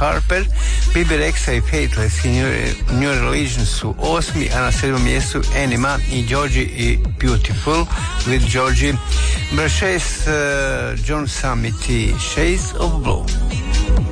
Harper, Bibi Rexa i Faithless i New Religion su 8. a na 7. mjestu Anima i Georgie i Beautiful with Georgie. Broj 6 John Summit i Shades of Blue.